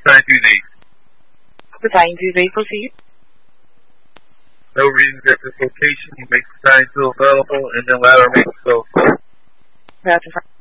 Sign Tuesday. Sign Tuesday, proceed. No readings at this location. Make the sign still available, and then ladder makes so. That's